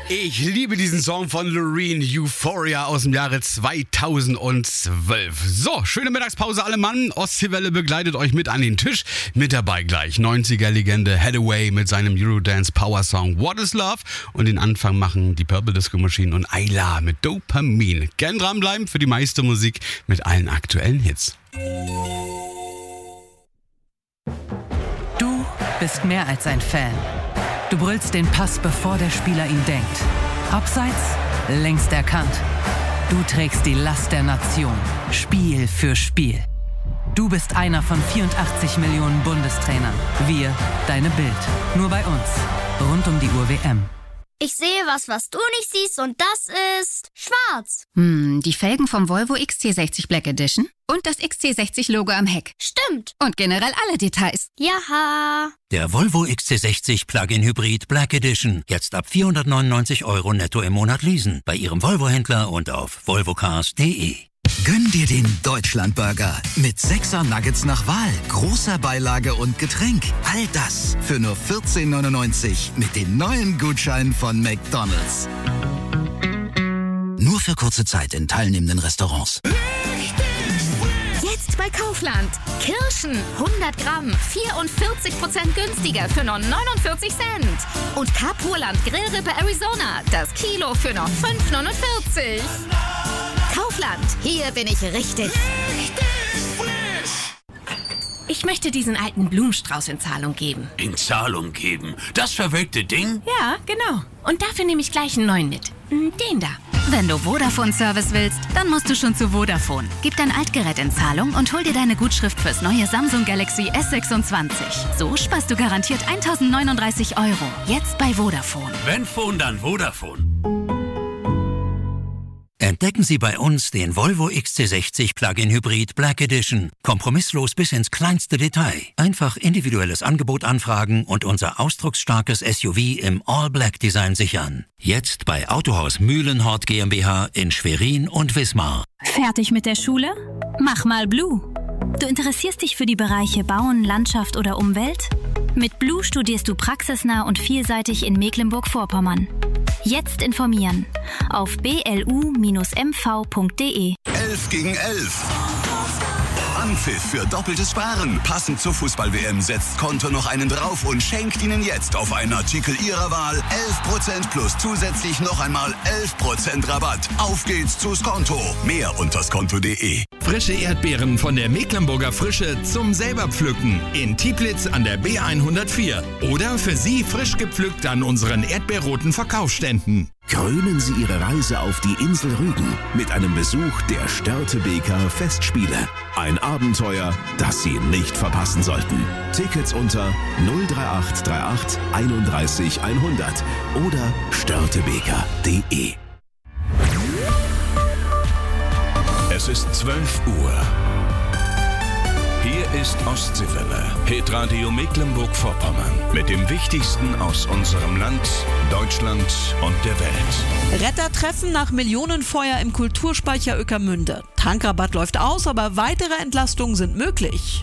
Ich liebe diesen Song von Loreen, Euphoria aus dem Jahre 2012. So, schöne Mittagspause alle Mann. Ostseewelle begleitet euch mit an den Tisch. Mit dabei gleich 90er-Legende Hathaway mit seinem Eurodance-Power-Song What is Love. Und den Anfang machen die Purple Disco Machine und Ayla mit Dopamin. Gern dranbleiben für die meiste Musik mit allen aktuellen Hits. Du bist mehr als ein Fan. Du brüllst den Pass, bevor der Spieler ihn denkt. Abseits, längst erkannt. Du trägst die Last der Nation, Spiel für Spiel. Du bist einer von 84 Millionen Bundestrainern. Wir, deine Bild. Nur bei uns. Rund um die Uhr WM. Ich sehe was du nicht siehst und das ist schwarz. Die Felgen vom Volvo XC60 Black Edition und das XC60-Logo am Heck. Stimmt. Und generell alle Details. Jaha. Der Volvo XC60 Plug-in Hybrid Black Edition. Jetzt ab 499 € netto im Monat leasen. Bei Ihrem Volvo-Händler und auf volvocars.de. Gönn dir den Deutschlandburger mit 6er Nuggets nach Wahl, großer Beilage und Getränk. All das für nur 14,99 € mit den neuen Gutscheinen von McDonald's. Nur für kurze Zeit in teilnehmenden Restaurants. Jetzt bei Kaufland. Kirschen 100 Gramm, 44% günstiger für nur 49 Cent. Und Kapurland Grillrippe Arizona, das Kilo für nur 5,49 €. Kaufland, hier bin ich richtig. Ich möchte diesen alten Blumenstrauß in Zahlung geben. In Zahlung geben? Das verwelkte Ding? Ja, genau. Und dafür nehme ich gleich einen neuen mit. Den da. Wenn du Vodafone-Service willst, dann musst du schon zu Vodafone. Gib dein Altgerät in Zahlung und hol dir deine Gutschrift fürs neue Samsung Galaxy S26. So sparst du garantiert 1.039 €. Jetzt bei Vodafone. Wenn Phone, dann Vodafone. Entdecken Sie bei uns den Volvo XC60 Plug-in Hybrid Black Edition. Kompromisslos bis ins kleinste Detail. Einfach individuelles Angebot anfragen und unser ausdrucksstarkes SUV im All-Black-Design sichern. Jetzt bei Autohaus Mühlenhort GmbH in Schwerin und Wismar. Fertig mit der Schule? Mach mal Blue. Du interessierst dich für die Bereiche Bauen, Landschaft oder Umwelt? Mit Blue studierst du praxisnah und vielseitig in Mecklenburg-Vorpommern. Jetzt informieren auf blu-mv.de. 11 gegen 11. Anpfiff für doppeltes Sparen. Passend zur Fußball-WM setzt Konto noch einen drauf und schenkt Ihnen jetzt auf einen Artikel Ihrer Wahl 11% plus zusätzlich noch einmal 11% Rabatt. Auf geht's zu Skonto. Mehr unter skonto.de. Frische Erdbeeren von der Mecklenburger Frische zum selber pflücken in Tieplitz an der B104 oder für Sie frisch gepflückt an unseren erdbeerroten Verkaufsständen. Krönen Sie Ihre Reise auf die Insel Rügen mit einem Besuch der Störtebeker Festspiele. Ein Abenteuer, das Sie nicht verpassen sollten. Tickets unter 03838 31 100 oder störtebeker.de. Es ist 12 Uhr. Hier ist Ostseewelle, Hitradio Mecklenburg-Vorpommern. Mit dem Wichtigsten aus unserem Land, Deutschland und der Welt. Retter treffen nach Millionenfeuer im Kulturspeicher Ueckermünde. Tankrabatt läuft aus, aber weitere Entlastungen sind möglich.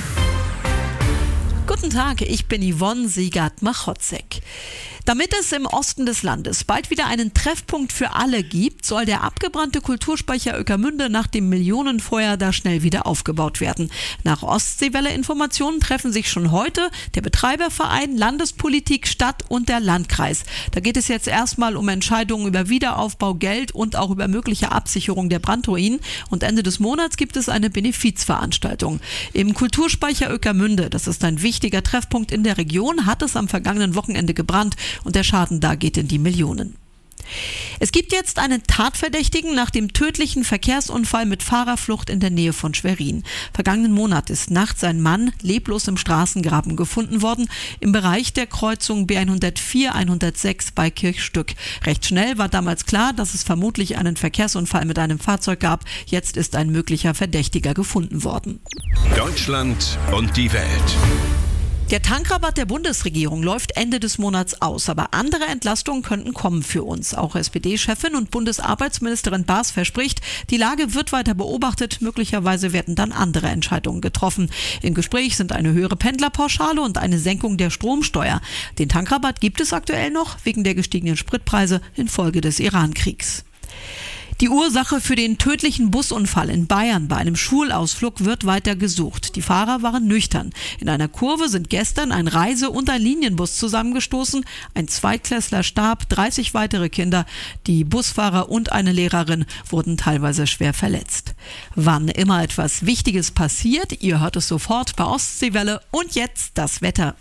Guten Tag, ich bin Yvonne Siegert-Machotzek. Damit es im Osten des Landes bald wieder einen Treffpunkt für alle gibt, soll der abgebrannte Kulturspeicher Ueckermünde nach dem Millionenfeuer da schnell wieder aufgebaut werden. Nach Ostseewelle-Informationen treffen sich schon heute der Betreiberverein, Landespolitik, Stadt und der Landkreis. Da geht es jetzt erstmal um Entscheidungen über Wiederaufbau, Geld und auch über mögliche Absicherung der Brandruinen. Und Ende des Monats gibt es eine Benefizveranstaltung. Im Kulturspeicher Ueckermünde, das ist ein wichtiger Treffpunkt in der Region, hat es am vergangenen Wochenende gebrannt. Und der Schaden da geht in die Millionen. Es gibt jetzt einen Tatverdächtigen nach dem tödlichen Verkehrsunfall mit Fahrerflucht in der Nähe von Schwerin. Vergangenen Monat ist nachts ein Mann leblos im Straßengraben gefunden worden, im Bereich der Kreuzung B104/106 bei Kirchstück. Recht schnell war damals klar, dass es vermutlich einen Verkehrsunfall mit einem Fahrzeug gab. Jetzt ist ein möglicher Verdächtiger gefunden worden. Deutschland und die Welt. Der Tankrabatt der Bundesregierung läuft Ende des Monats aus, aber andere Entlastungen könnten kommen für uns. Auch SPD-Chefin und Bundesarbeitsministerin Baas verspricht, die Lage wird weiter beobachtet, möglicherweise werden dann andere Entscheidungen getroffen. Im Gespräch sind eine höhere Pendlerpauschale und eine Senkung der Stromsteuer. Den Tankrabatt gibt es aktuell noch wegen der gestiegenen Spritpreise infolge des Iran-Kriegs. Die Ursache für den tödlichen Busunfall in Bayern bei einem Schulausflug wird weiter gesucht. Die Fahrer waren nüchtern. In einer Kurve sind gestern ein Reise- und ein Linienbus zusammengestoßen. Ein Zweitklässler starb, 30 weitere Kinder, die Busfahrer und eine Lehrerin wurden teilweise schwer verletzt. Wann immer etwas Wichtiges passiert, ihr hört es sofort bei Ostseewelle. Und jetzt das Wetter.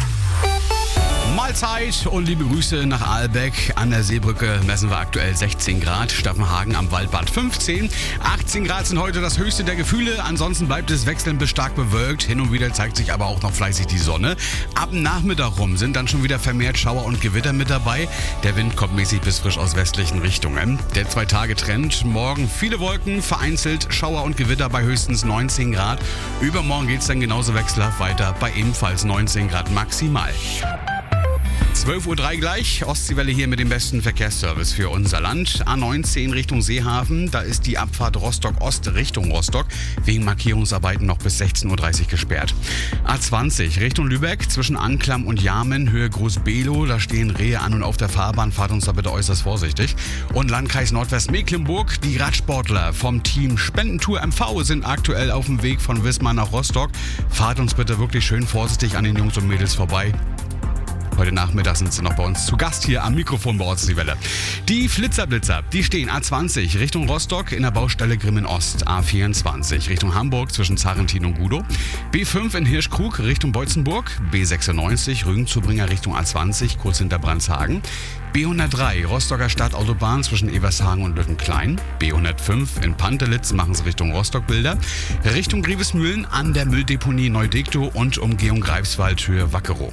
Mahlzeit und liebe Grüße nach Aalbeck. An der Seebrücke messen wir aktuell 16 Grad. Staffenhagen am Waldbad 15. 18 Grad sind heute das höchste der Gefühle. Ansonsten bleibt es wechselnd bis stark bewölkt. Hin und wieder zeigt sich aber auch noch fleißig die Sonne. Ab Nachmittag rum sind dann schon wieder vermehrt Schauer und Gewitter mit dabei. Der Wind kommt mäßig bis frisch aus westlichen Richtungen. Der 2-Tage-Trend. Morgen viele Wolken, vereinzelt Schauer und Gewitter bei höchstens 19 Grad. Übermorgen geht es dann genauso wechselhaft weiter bei ebenfalls 19 Grad maximal. 12.03 Uhr gleich, Ostseewelle hier mit dem besten Verkehrsservice für unser Land. A19 Richtung Seehafen, da ist die Abfahrt Rostock-Ost Richtung Rostock wegen Markierungsarbeiten noch bis 16.30 Uhr gesperrt. A20 Richtung Lübeck zwischen Anklam und Jarmen, Höhe Groß-Below, da stehen Rehe an und auf der Fahrbahn, fahrt uns da bitte äußerst vorsichtig. Und Landkreis Nordwestmecklenburg, die Radsportler vom Team Spendentour MV sind aktuell auf dem Weg von Wismar nach Rostock. Fahrt uns bitte wirklich schön vorsichtig an den Jungs und Mädels vorbei. Heute Nachmittag sind sie noch bei uns zu Gast hier am Mikrofon bei Ostseewelle. Die Flitzerblitzer, die stehen A20 Richtung Rostock in der Baustelle Grimmen Ost, A24 Richtung Hamburg zwischen Zarentin und Gudow, B5 in Hirschkrug Richtung Beutzenburg, B96 Rügen-Zubringer Richtung A20 kurz hinter Brandshagen, B103 Rostocker Stadtautobahn zwischen Evershagen und Lüttenklein, B105 in Pantelitz machen sie Richtung Rostock-Bilder, Richtung Grevesmühlen an der Mülldeponie Neudektow und Umgehung Greifswald Höhe Wackerow.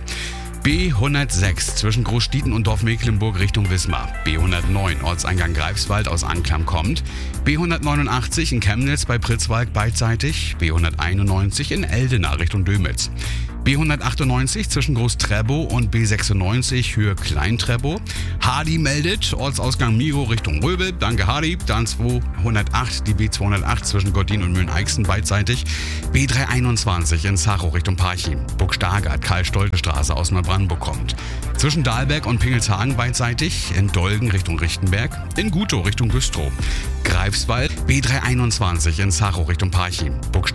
B106 zwischen Großstieten und Dorf Mecklenburg Richtung Wismar. B109 Ortseingang Greifswald aus Anklam kommt. B189 in Chemnitz bei Pritzwalk beidseitig. B191 in Eldena Richtung Dömitz. B198 zwischen Groß-Trebow und B96 Höhe Klein-Trebow. Hardy meldet Ortsausgang Miro Richtung Röbel. Danke Hardy. Dann 208 die B208 zwischen Gordin und Mühlen-Eichsten beidseitig. B321 in Zachow Richtung Parchim. Burg-Stargard Karl-Stolte-Straße aus Neubrandenburg kommt. Zwischen Dahlberg und Pingelshagen beidseitig. In Dolgen Richtung Richtenberg. In Gutow Richtung Güstrow. Greifswald B321 in Zachow Richtung Parchim.